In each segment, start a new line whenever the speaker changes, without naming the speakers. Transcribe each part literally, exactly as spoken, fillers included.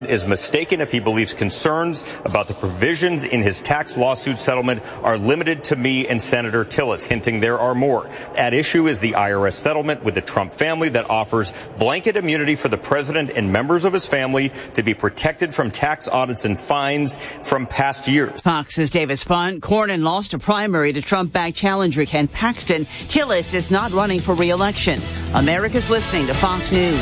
is mistaken if he believes concerns about the provisions in his tax lawsuit settlement are limited to me and Senator Tillis, hinting there are more. At issue is the I R S settlement with the Trump family that offers blanket immunity for the president and members of his family to be protected from tax audits and fines from past years.
Fox's David Spunt. Cornyn lost a primary to Trump-backed challenger Ken Paxton. Tillis is not running for re-election. America's listening to Fox News.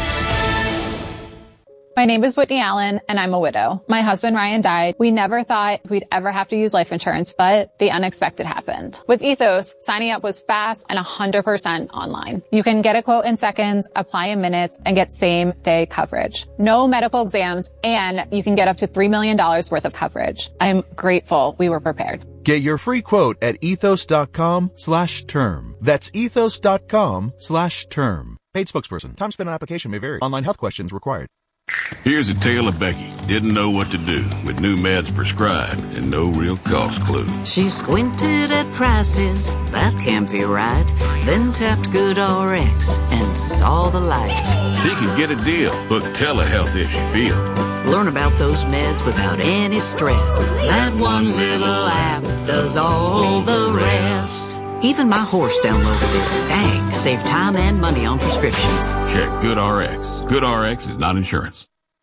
My name is Whitney Allen, and I'm a widow. My husband, Ryan, died. We never thought we'd ever have to use life insurance, but the unexpected happened. With Ethos, signing up was fast and one hundred percent online. You can get a quote in seconds, apply in minutes, and get same-day coverage. No medical exams, and you can get up to three million dollars worth of coverage. I'm grateful we were prepared.
Get your free quote at ethos.com slash term. That's ethos.com slash term. Paid spokesperson. Time spent on application may vary. Online health questions required.
Here's a tale of Becky. Didn't know what to do with new meds prescribed and no real cost clue.
She squinted at prices, that can't be right. Then tapped GoodRx and saw the light.
She could get a deal. Book telehealth if she feels.
Learn about those meds without any stress. That one little app does all the rest. Even my horse downloaded it. Dang, save time and money on prescriptions.
Check GoodRx. GoodRx is not insurance.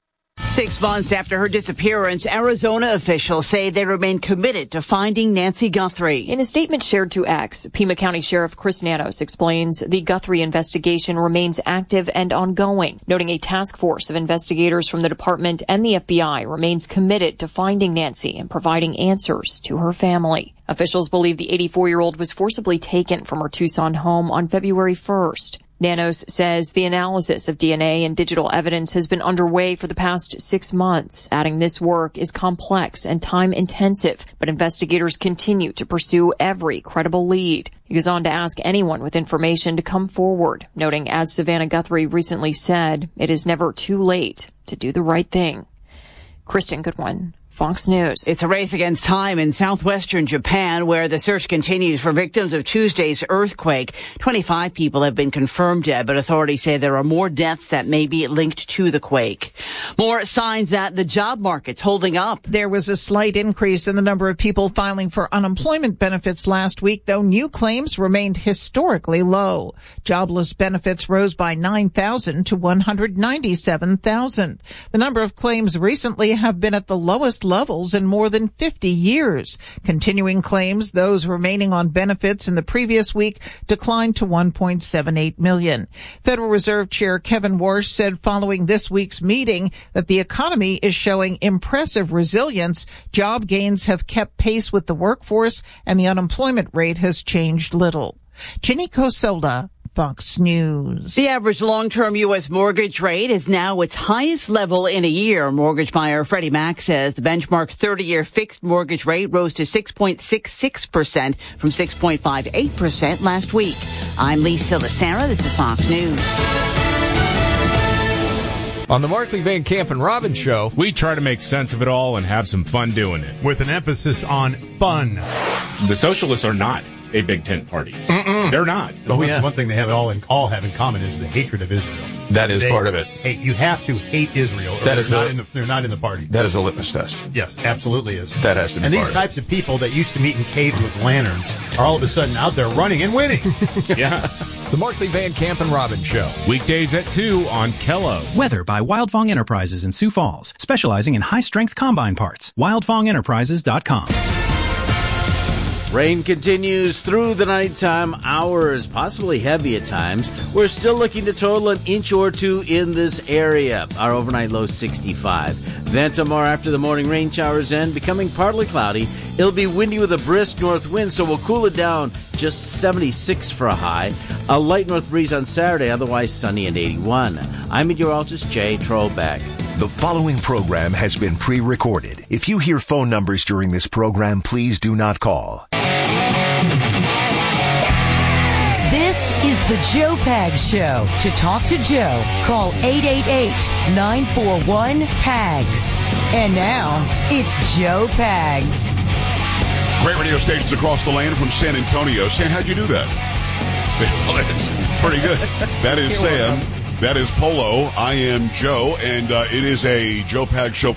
Six months after her disappearance, Arizona officials say they remain committed to finding Nancy Guthrie.
In a statement shared to X, Pima County Sheriff Chris Nanos explains the Guthrie investigation remains active and ongoing, noting a task force of investigators from the department and the F B I remains committed to finding Nancy and providing answers to her family. Officials believe the eighty-four-year-old was forcibly taken from her Tucson home on February first. Nanos says the analysis of D N A and digital evidence has been underway for the past six months, adding this work is complex and time-intensive, but investigators continue to pursue every credible lead. He goes on to ask anyone with information to come forward, noting, as Savannah Guthrie recently said, it is never too late to do the right thing. Kristen Goodwin, Fox News.
It's a race against time in southwestern Japan, where the search continues for victims of Tuesday's earthquake. twenty-five people have been confirmed dead, but authorities say there are more deaths that may be linked to the quake. More signs that the job market's holding up.
There was a slight increase in the number of people filing for unemployment benefits last week, though new claims remained historically low. Jobless benefits rose by nine thousand to one hundred ninety-seven thousand. The number of claims recently have been at the lowest levels in more than fifty years. Continuing claims, those remaining on benefits in the previous week, declined to one point seven eight million. Federal Reserve Chair Kevin Warsh said following this week's meeting that the economy is showing impressive resilience. Job gains have kept pace with the workforce, and the unemployment rate has changed little. Ginny Cosola, Fox News.
The average long-term U S mortgage rate is now its highest level in a year. Mortgage buyer Freddie Mac says the benchmark thirty-year fixed mortgage rate rose to six point six six percent from six point five eight percent last week. I'm Lisa Lacera. This is Fox News.
On the Markley, Van Camp and Robbins Show, we try to make sense of it all and have some fun doing it.
With an emphasis on fun.
The socialists are not a big tent party. Mm-mm. They're not.
Oh, one, yeah. One thing they have all in, all have in common is the hatred of Israel.
That is
they
part of it.
Hate, you have to hate Israel, or
that is
they're,
a,
not in the, they're not in the party.
That is a litmus test.
Yes, absolutely is.
That has to be
And
part
these
of
types
it.
of people that used to meet in caves with lanterns are all of a sudden out there running and winning.
Yeah. The Markley, Van Camp and Robbins Show. Weekdays at two on Kello.
Weather by Wildfong Enterprises in Sioux Falls, specializing in high-strength combine parts. wildfong enterprises dot com.
Rain continues through the nighttime hours, possibly heavy at times. We're still looking to total an inch or two in this area. Our overnight low sixty-five. Then tomorrow after the morning rain showers end, becoming partly cloudy. It'll be windy with a brisk north wind, so we'll cool it down just seventy-six for a high. A light north breeze on Saturday, otherwise sunny and eighty-one. I'm meteorologist Jay Trollback.
The following program has been pre-recorded. If you hear phone numbers during this program, please do not call.
This is the Joe Pags Show. To talk to Joe, call eight eight eight, nine four one, P A G S. And now, it's Joe Pags.
Great radio stations across the land from San Antonio. Sam, how'd you do that? Well, that's pretty good. That is Sam. That is Polo. I am Joe, and uh, it is a Joe Pag Show